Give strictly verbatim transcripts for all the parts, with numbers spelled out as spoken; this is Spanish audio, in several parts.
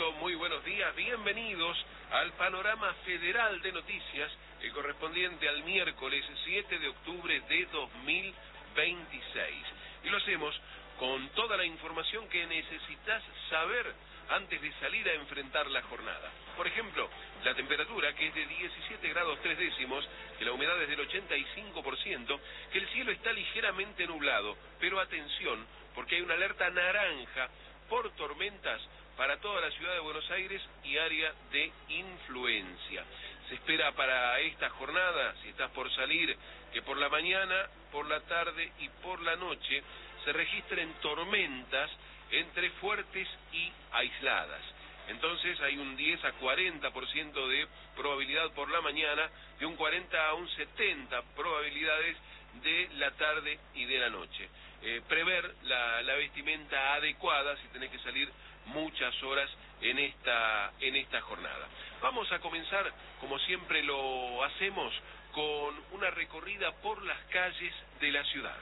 Perito, muy buenos días, bienvenidos al panorama federal de noticias, el correspondiente al miércoles siete de octubre de dos mil veintiséis. Y lo hacemos con toda la información que necesitas saber antes de salir a enfrentar la jornada. Por ejemplo, la temperatura, que es de diecisiete grados tres décimos, que la humedad es del ochenta y cinco por ciento, que el cielo está ligeramente nublado, pero atención, porque hay una alerta naranja por tormentas para toda la ciudad de Buenos Aires y área de influencia. Se espera para esta jornada, si estás por salir, que por la mañana, por la tarde y por la noche se registren tormentas entre fuertes y aisladas. Entonces hay un diez a cuarenta por ciento de probabilidad por la mañana, de un cuarenta a un setenta por ciento probabilidades de la tarde y de la noche. Eh, prever la, la vestimenta adecuada si tenés que salir muchas horas en esta, en esta jornada. Vamos a comenzar, como siempre lo hacemos, con una recorrida por las calles de la ciudad.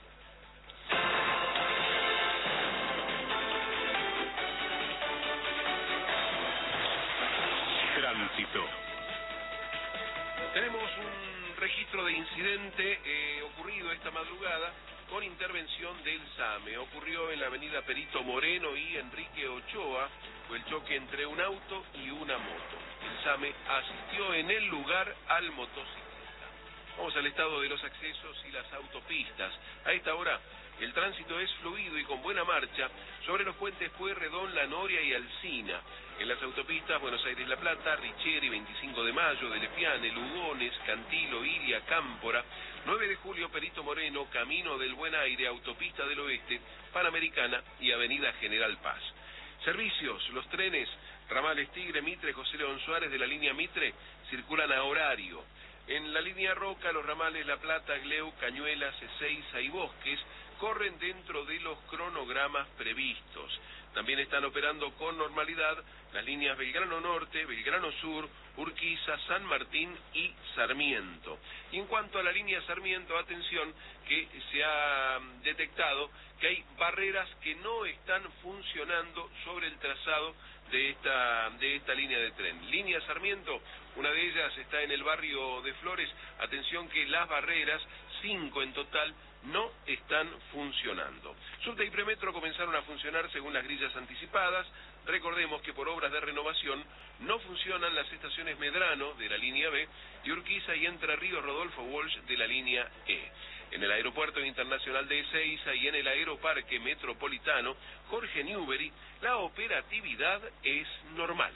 Tránsito. Tenemos un registro de incidente eh, ocurrido esta madrugada con intervención del SAME. Ocurrió en la avenida Perito Moreno y Enrique Ochoa, fue el choque entre un auto y una moto. El SAME asistió en el lugar al motociclista. Vamos al estado de los accesos y las autopistas. A esta hora el tránsito es fluido y con buena marcha sobre los puentes Pueyrredón, La Noria y Alsina. En las autopistas Buenos Aires-La Plata, Richeri, veinticinco de mayo, de Lepiane, Lugones, Cantilo, Iria, Cámpora, nueve de julio, Perito Moreno, Camino del Buen Aire, Autopista del Oeste, Panamericana y Avenida General Paz. Servicios, los trenes, ramales Tigre, Mitre, José León Suárez de la línea Mitre circulan a horario. En la línea Roca, los ramales La Plata, Gleu, Cañuelas, Ezeiza y Bosques corren dentro de los cronogramas previstos. También están operando con normalidad las líneas Belgrano Norte, Belgrano Sur, Urquiza, San Martín y Sarmiento. Y en cuanto a la línea Sarmiento, atención que se ha detectado que hay barreras que no están funcionando sobre el trazado de esta, de esta línea de tren. Línea Sarmiento, una de ellas está en el barrio de Flores. Atención que las barreras, cinco en total, no están funcionando. Subte y Premetro comenzaron a funcionar según las grillas anticipadas. Recordemos que por obras de renovación no funcionan las estaciones Medrano de la línea B y Urquiza y Entre Ríos Rodolfo Walsh de la línea E. En el Aeropuerto Internacional de Ezeiza y en el Aeroparque Metropolitano Jorge Newbery, la operatividad es normal.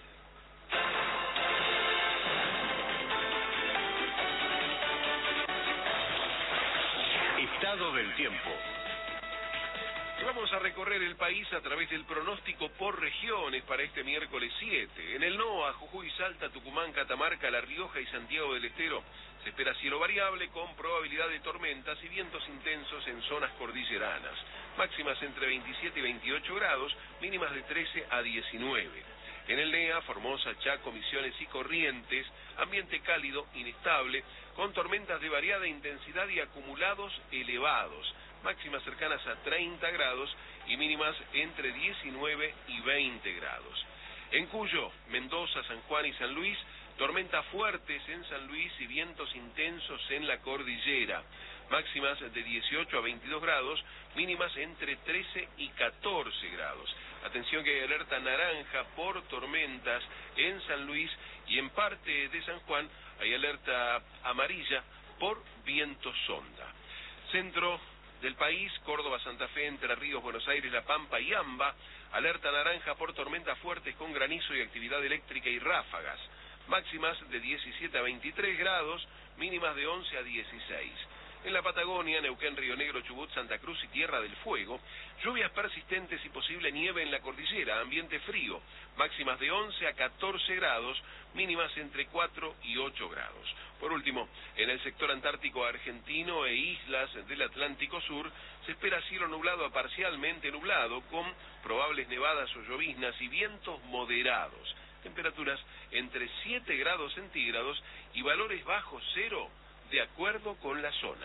Estado del tiempo. Y vamos a recorrer el país a través del pronóstico por regiones para este miércoles siete. En el NOA, Jujuy, Salta, Tucumán, Catamarca, La Rioja y Santiago del Estero se espera cielo variable con probabilidad de tormentas y vientos intensos en zonas cordilleranas. Máximas entre veintisiete y veintiocho grados, mínimas de trece a diecinueve. En el NEA, Formosa, Chaco, Misiones y Corrientes, ambiente cálido, inestable, con tormentas de variada intensidad y acumulados elevados. Máximas cercanas a treinta grados y mínimas entre diecinueve y veinte grados. En Cuyo, Mendoza, San Juan y San Luis, tormentas fuertes en San Luis y vientos intensos en la cordillera. Máximas de dieciocho a veintidós grados, mínimas entre trece y catorce grados. Atención que hay alerta naranja por tormentas en San Luis y en parte de San Juan hay alerta amarilla por viento sonda. Centro del país, Córdoba, Santa Fe, Entre Ríos, Buenos Aires, La Pampa y Amba, alerta naranja por tormentas fuertes con granizo y actividad eléctrica y ráfagas. Máximas de diecisiete a veintitrés grados, mínimas de once a dieciséis. En la Patagonia, Neuquén, Río Negro, Chubut, Santa Cruz y Tierra del Fuego, lluvias persistentes y posible nieve en la cordillera, ambiente frío, máximas de once a catorce grados, mínimas entre cuatro y ocho grados. Por último, en el sector antártico argentino e islas del Atlántico Sur, se espera cielo nublado a parcialmente nublado, con probables nevadas o lloviznas y vientos moderados. Temperaturas entre siete grados centígrados y valores bajo cero, de acuerdo con la zona.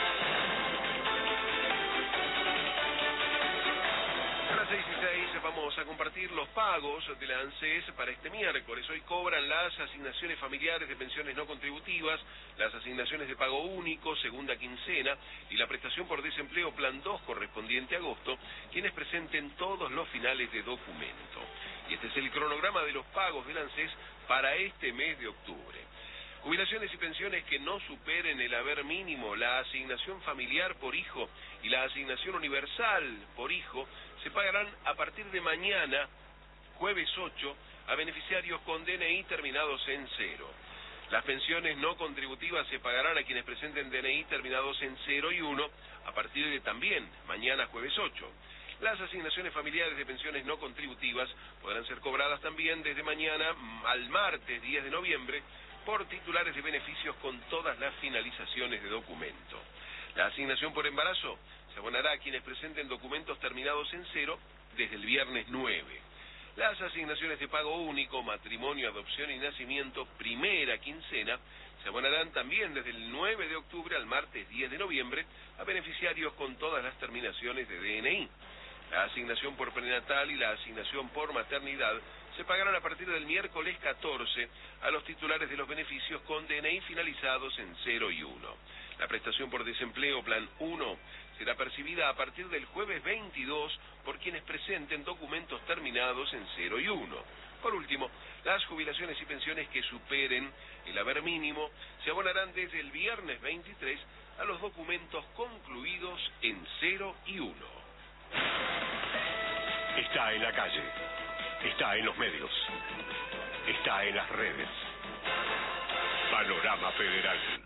A las seis y seis vamos vamos a compartir los pagos de la ANSES para este miércoles. Hoy cobran las asignaciones familiares de pensiones no contributivas, las asignaciones de pago único, segunda quincena, y la prestación por desempleo plan dos correspondiente a agosto, quienes presenten todos los finales de documento. Y este es el cronograma de los pagos de la ANSES para este mes de octubre. Jubilaciones y pensiones que no superen el haber mínimo, la asignación familiar por hijo y la asignación universal por hijo se pagarán a partir de mañana, jueves ocho, a beneficiarios con D N I terminados en cero. Las pensiones no contributivas se pagarán a quienes presenten D N I terminados en cero y uno a partir de también mañana, jueves ocho. Las asignaciones familiares de pensiones no contributivas podrán ser cobradas también desde mañana al martes diez de noviembre por titulares de beneficios con todas las finalizaciones de documento. La asignación por embarazo se abonará a quienes presenten documentos terminados en cero desde el viernes nueve. Las asignaciones de pago único, matrimonio, adopción y nacimiento, primera quincena, se abonarán también desde el nueve de octubre al martes diez de noviembre a beneficiarios con todas las terminaciones de D N I. La asignación por prenatal y la asignación por maternidad se pagarán a partir del miércoles catorce a los titulares de los beneficios con D N I finalizados en cero y uno. La prestación por desempleo plan uno será percibida a partir del jueves veintidós por quienes presenten documentos terminados en cero y uno. Por último, las jubilaciones y pensiones que superen el haber mínimo se abonarán desde el viernes veintitrés a los documentos concluidos en cero y uno. Está en la calle, está en los medios, está en las redes. Panorama Federal.